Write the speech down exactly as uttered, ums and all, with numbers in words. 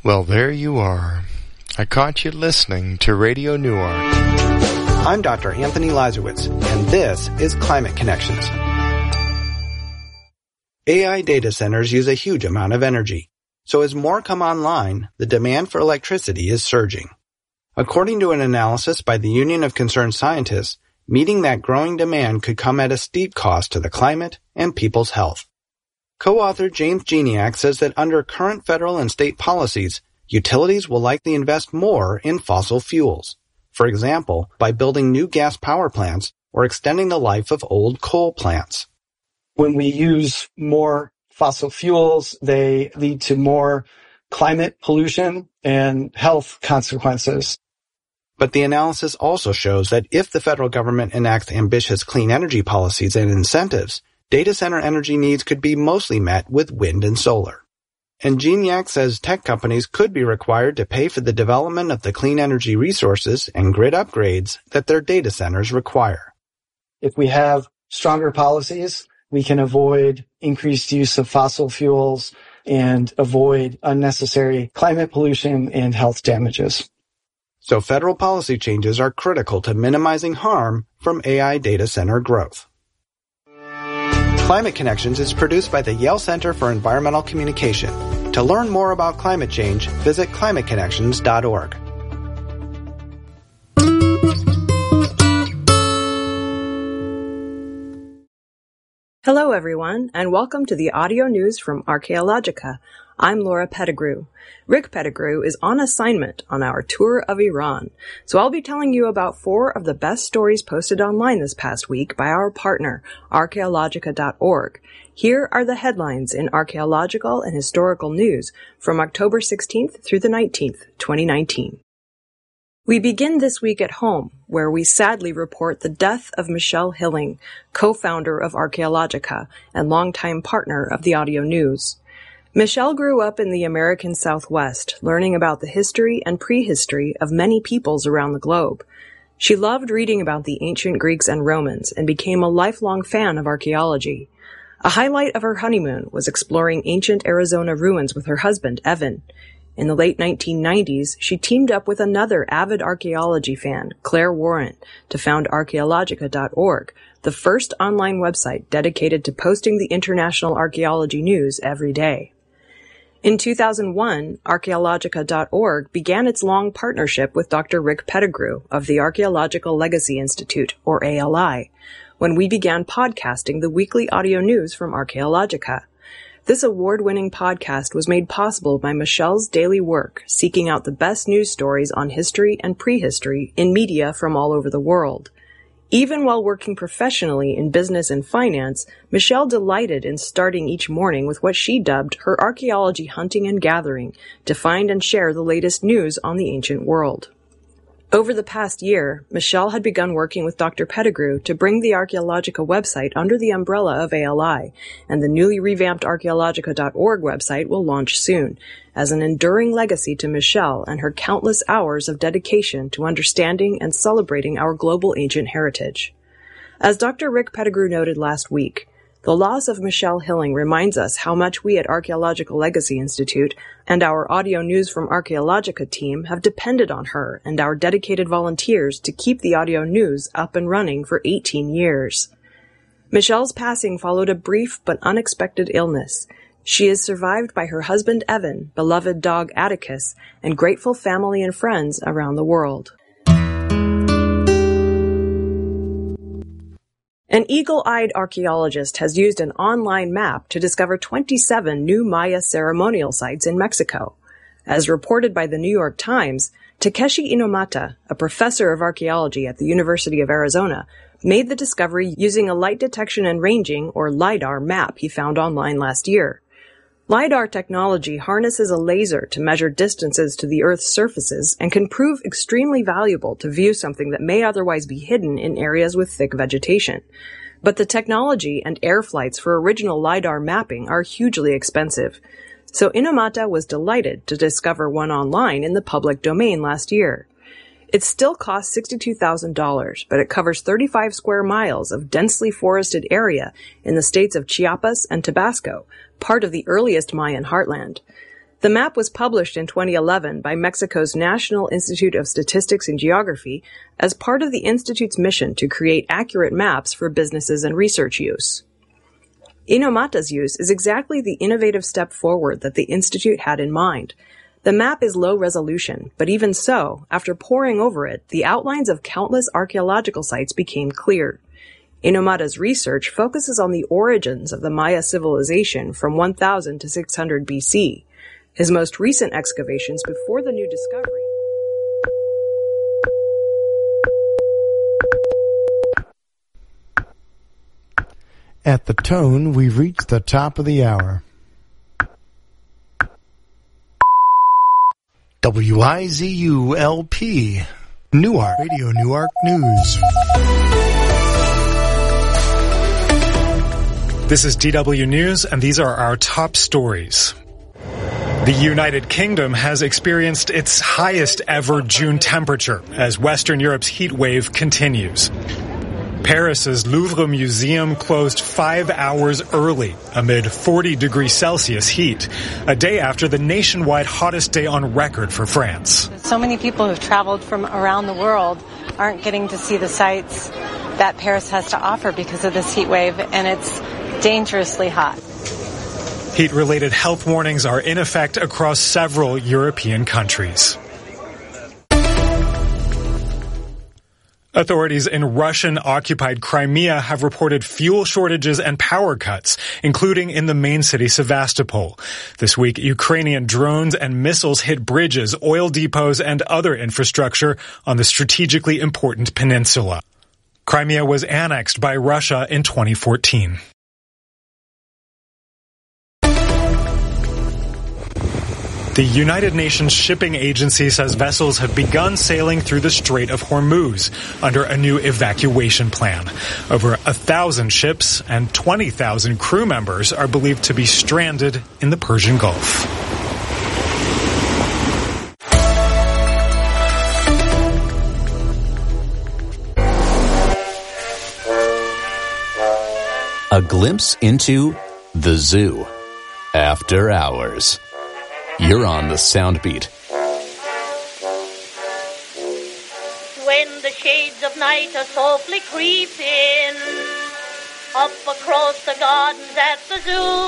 Well, there you are. I caught you listening to Radio Newark. I'm Doctor Anthony Lazarowitz, and this is Climate Connections. A I data centers use a huge amount of energy, so as more come online, the demand for electricity is surging. According to an analysis by the Union of Concerned Scientists, meeting that growing demand could come at a steep cost to the climate and people's health. Co-author James Geniak says that under current federal and state policies, utilities will likely invest more in fossil fuels. For example, by building new gas power plants or extending the life of old coal plants. When we use more fossil fuels, they lead to more climate pollution and health consequences. But the analysis also shows that if the federal government enacts ambitious clean energy policies and incentives, data center energy needs could be mostly met with wind and solar. And Geniak says tech companies could be required to pay for the development of the clean energy resources and grid upgrades that their data centers require. If we have stronger policies, we can avoid increased use of fossil fuels and avoid unnecessary climate pollution and health damages. So federal policy changes are critical to minimizing harm from A I data center growth. Climate Connections is produced by the Yale Center for Environmental Communication. To learn more about climate change, visit climate connections dot org. Hello, everyone, and welcome to the audio news from Archaeologica. I'm Laura Pettigrew. Rick Pettigrew is on assignment on our tour of Iran, so I'll be telling you about four of the best stories posted online this past week by our partner, archaeologica dot org. Here are the headlines in archaeological and historical news from October sixteenth through the nineteenth, twenty nineteen. We begin this week at home, where we sadly report the death of Michelle Hilling, co-founder of Archaeologica and longtime partner of the Audio News. Michelle grew up in the American Southwest, learning about the history and prehistory of many peoples around the globe. She loved reading about the ancient Greeks and Romans and became a lifelong fan of archaeology. A highlight of her honeymoon was exploring ancient Arizona ruins with her husband, Evan. In the late nineteen nineties, she teamed up with another avid archaeology fan, Claire Warren, to found archaeologica dot org, the first online website dedicated to posting the international archaeology news every day. In two thousand one, archaeologica dot org began its long partnership with Doctor Rick Pettigrew of the Archaeological Legacy Institute, or A L I, when we began podcasting the weekly audio news from Archaeologica. This award-winning podcast was made possible by Michelle's daily work, seeking out the best news stories on history and prehistory in media from all over the world. Even while working professionally in business and finance, Michelle delighted in starting each morning with what she dubbed her archaeology hunting and gathering to find and share the latest news on the ancient world. Over the past year, Michelle had begun working with Doctor Pettigrew to bring the Archaeologica website under the umbrella of A L I, and the newly revamped archaeologica dot org website will launch soon, as an enduring legacy to Michelle and her countless hours of dedication to understanding and celebrating our global ancient heritage. As Doctor Rick Pettigrew noted last week, the loss of Michelle Hilling reminds us how much we at Archaeological Legacy Institute and our audio news from Archaeologica team have depended on her and our dedicated volunteers to keep the audio news up and running for eighteen years. Michelle's passing followed a brief but unexpected illness. She is survived by her husband Evan, beloved dog Atticus, and grateful family and friends around the world. An eagle-eyed archaeologist has used an online map to discover twenty-seven new Maya ceremonial sites in Mexico. As reported by the New York Times, Takeshi Inomata, a professor of archaeology at the University of Arizona, made the discovery using a light detection and ranging, or LiDAR, map he found online last year. LiDAR technology harnesses a laser to measure distances to the Earth's surfaces and can prove extremely valuable to view something that may otherwise be hidden in areas with thick vegetation. But the technology and air flights for original LiDAR mapping are hugely expensive. So Inomata was delighted to discover one online in the public domain last year. It still costs sixty-two thousand dollars, but it covers thirty-five square miles of densely forested area in the states of Chiapas and Tabasco, part of the earliest Mayan heartland. The map was published in twenty eleven by Mexico's National Institute of Statistics and Geography as part of the institute's mission to create accurate maps for businesses and research use. Inomata's use is exactly the innovative step forward that the institute had in mind. The map is low resolution, but even so, after poring over it, the outlines of countless archaeological sites became clear. Inomata's research focuses on the origins of the Maya civilization from one thousand to six hundred B C. His most recent excavations before the new discovery At the tone, we've reached the top of the hour. W I Z U L P, Newark, Radio Newark News. This is D W News, and these are our top stories. The United Kingdom has experienced its highest ever June temperature as Western Europe's heat wave continues. Paris's Louvre Museum closed five hours early amid forty degrees Celsius heat, a day after the nationwide hottest day on record for France. So many people who've traveled from around the world aren't getting to see the sights that Paris has to offer because of this heat wave, and it's dangerously hot. Heat-related health warnings are in effect across several European countries. Authorities in Russian-occupied Crimea have reported fuel shortages and power cuts, including in the main city Sevastopol. This week, Ukrainian drones and missiles hit bridges, oil depots, and other infrastructure on the strategically important peninsula. Crimea was annexed by Russia in twenty fourteen. The United Nations Shipping Agency says vessels have begun sailing through the Strait of Hormuz under a new evacuation plan. Over a thousand ships and twenty thousand crew members are believed to be stranded in the Persian Gulf. A glimpse into the zoo. After hours. You're on the Sound Beat. When the shades of night are softly creeping up across the gardens at the zoo.